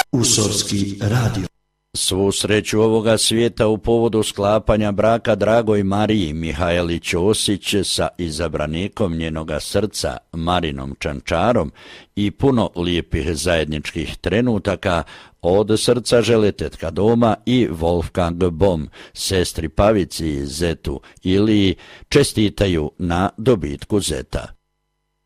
Usorski radio. Svu sreću ovoga svijeta u povodu sklapanja braka dragoj Mariji Mihajlić Osić sa izabranikom njenoga srca Marinom Čančarom i puno lijepih zajedničkih trenutaka od srca žele tetka Doma i Wolfgang Bom, sestri Pavici, zetu Iliji, čestitaju na dobitku zeta.